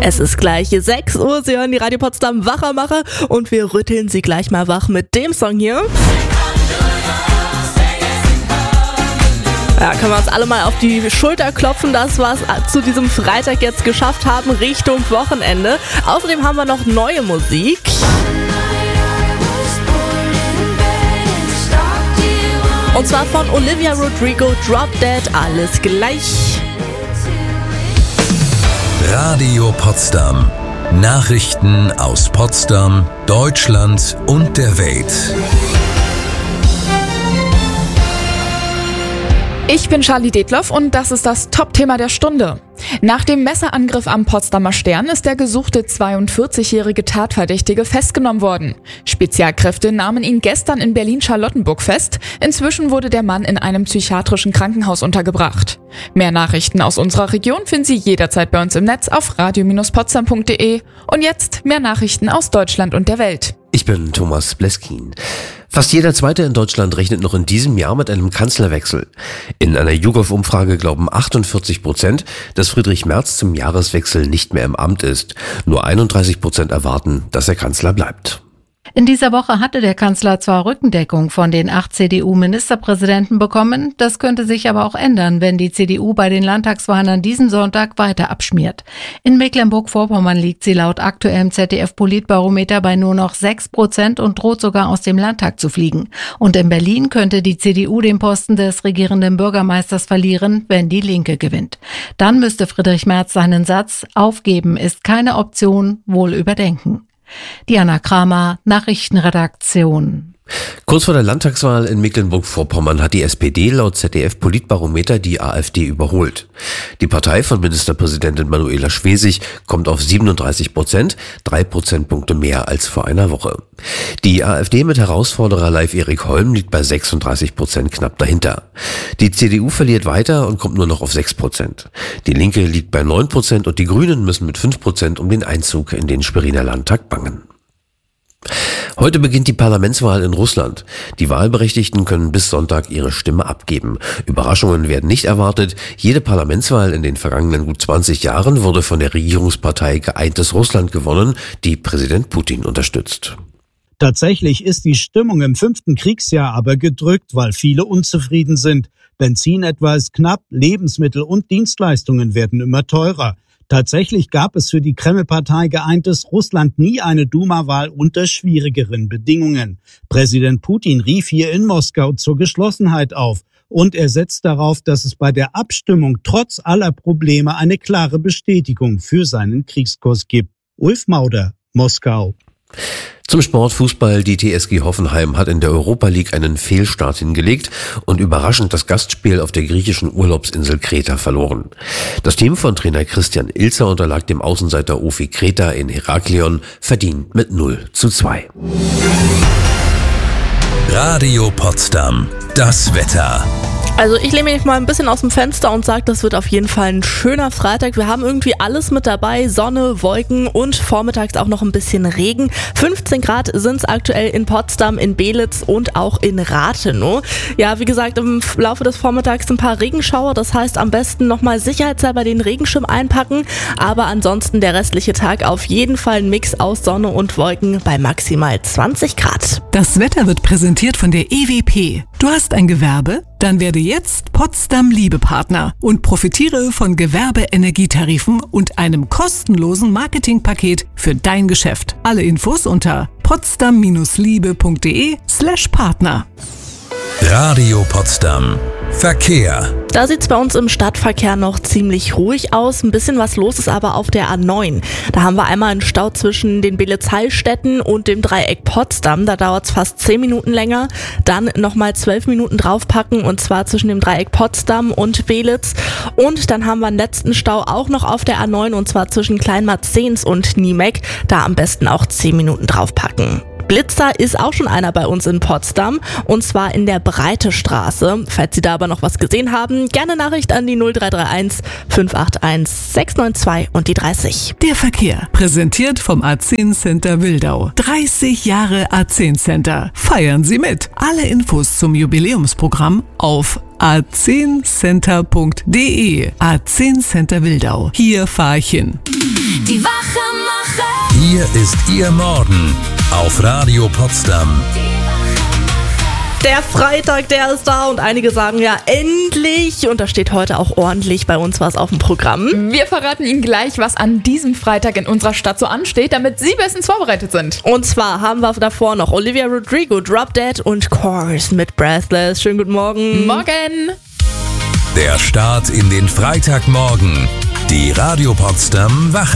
Es ist gleich 6 Uhr, Sie hören die Radio Potsdam Wachermacher und wir rütteln Sie gleich mal wach mit dem Song hier. Ja, können wir uns alle mal auf die Schulter klopfen, dass wir es zu diesem Freitag jetzt geschafft haben, Richtung Wochenende. Außerdem haben wir noch neue Musik. Und zwar von Olivia Rodrigo, Drop Dead, alles gleich. Radio Potsdam. Nachrichten aus Potsdam, Deutschland und der Welt. Ich bin Charlie Detloff und das ist das Top-Thema der Stunde. Nach dem Messerangriff am Potsdamer Stern ist der gesuchte 42-jährige Tatverdächtige festgenommen worden. Spezialkräfte nahmen ihn gestern in Berlin-Charlottenburg fest. Inzwischen wurde der Mann in einem psychiatrischen Krankenhaus untergebracht. Mehr Nachrichten aus unserer Region finden Sie jederzeit bei uns im Netz auf radio-potsdam.de. Und jetzt mehr Nachrichten aus Deutschland und der Welt. Ich bin Thomas Bleskin. Fast jeder Zweite in Deutschland rechnet noch in diesem Jahr mit einem Kanzlerwechsel. In einer YouGov-Umfrage glauben 48%, dass Friedrich Merz zum Jahreswechsel nicht mehr im Amt ist. Nur 31% erwarten, dass er Kanzler bleibt. In dieser Woche hatte der Kanzler zwar Rückendeckung von den 8 CDU-Ministerpräsidenten bekommen, das könnte sich aber auch ändern, wenn die CDU bei den Landtagswahlen an diesem Sonntag weiter abschmiert. In Mecklenburg-Vorpommern liegt sie laut aktuellem ZDF-Politbarometer bei nur noch 6% und droht sogar aus dem Landtag zu fliegen. Und in Berlin könnte die CDU den Posten des regierenden Bürgermeisters verlieren, wenn die Linke gewinnt. Dann müsste Friedrich Merz seinen Satz "Aufgeben ist keine Option" wohl überdenken. Diana Kramer, Nachrichtenredaktion. Kurz vor der Landtagswahl in Mecklenburg-Vorpommern hat die SPD laut ZDF-Politbarometer die AfD überholt. Die Partei von Ministerpräsidentin Manuela Schwesig kommt auf 37%, 3 Prozentpunkte mehr als vor einer Woche. Die AfD mit Herausforderer Leif Erik Holm liegt bei 36%, knapp dahinter. Die CDU verliert weiter und kommt nur noch auf 6%. Die Linke liegt bei 9% und die Grünen müssen mit 5% um den Einzug in den Schweriner Landtag bangen. Heute beginnt die Parlamentswahl in Russland. Die Wahlberechtigten können bis Sonntag ihre Stimme abgeben. Überraschungen werden nicht erwartet. Jede Parlamentswahl in den vergangenen gut 20 Jahren wurde von der Regierungspartei Geeintes Russland gewonnen, die Präsident Putin unterstützt. Tatsächlich ist die Stimmung im 5. Kriegsjahr aber gedrückt, weil viele unzufrieden sind. Benzin etwa ist knapp, Lebensmittel und Dienstleistungen werden immer teurer. Tatsächlich gab es für die Kreml-Partei Geeintes Russland nie eine Duma-Wahl unter schwierigeren Bedingungen. Präsident Putin rief hier in Moskau zur Geschlossenheit auf und er setzt darauf, dass es bei der Abstimmung trotz aller Probleme eine klare Bestätigung für seinen Kriegskurs gibt. Ulf Mauder, Moskau. Zum Sport Fußball. Die TSG Hoffenheim hat in der Europa League einen Fehlstart hingelegt und überraschend das Gastspiel auf der griechischen Urlaubsinsel Kreta verloren. Das Team von Trainer Christian Ilzer unterlag dem Außenseiter Ofi Kreta in Heraklion verdient mit 0:2. Radio Potsdam. Das Wetter. Also ich lehne mich mal ein bisschen aus dem Fenster und sage, das wird auf jeden Fall ein schöner Freitag. Wir haben irgendwie alles mit dabei, Sonne, Wolken und vormittags auch noch ein bisschen Regen. 15 Grad sind es aktuell in Potsdam, in Belitz und auch in Rathenow. Ja, wie gesagt, im Laufe des Vormittags ein paar Regenschauer. Das heißt, am besten nochmal sicherheitshalber den Regenschirm einpacken. Aber ansonsten der restliche Tag auf jeden Fall ein Mix aus Sonne und Wolken bei maximal 20 Grad. Das Wetter wird präsentiert von der EWP. Du hast ein Gewerbe? Dann werde jetzt Potsdam Liebepartner und profitiere von Gewerbe-Energietarifen und einem kostenlosen Marketingpaket für dein Geschäft. Alle Infos unter potsdam-liebe.de/Partner. Radio Potsdam. Verkehr. Da sieht es bei uns im Stadtverkehr noch ziemlich ruhig aus. Ein bisschen was los ist aber auf der A9. Da haben wir einmal einen Stau zwischen den Belitz-Heilstätten und dem Dreieck Potsdam. Da dauert es fast 10 Minuten länger. Dann nochmal 12 Minuten draufpacken und zwar zwischen dem Dreieck Potsdam und Belitz. Und dann haben wir einen letzten Stau auch noch auf der A9 und zwar zwischen Kleinmarzens und Niemek. Da am besten auch 10 Minuten draufpacken. Blitzer ist auch schon einer bei uns in Potsdam und zwar in der Breitestraße. Falls Sie da aber noch was gesehen haben, gerne Nachricht an die 0331 581 692 und die 30. Der Verkehr, präsentiert vom A10 Center Wildau. 30 Jahre A10 Center. Feiern Sie mit. Alle Infos zum Jubiläumsprogramm auf a10center.de. A10 Center Wildau. Hier fahr ich hin. Die Hier ist Ihr Morgen auf Radio Potsdam. Der Freitag, der ist da und einige sagen ja endlich. Und da steht heute auch ordentlich bei uns was auf dem Programm. Wir verraten Ihnen gleich, was an diesem Freitag in unserer Stadt so ansteht, damit Sie bestens vorbereitet sind. Und zwar haben wir davor noch Olivia Rodrigo, Drop Dead und Course mit Breathless. Schönen guten Morgen. Morgen! Der Start in den Freitagmorgen. Die Radio Potsdam Wache.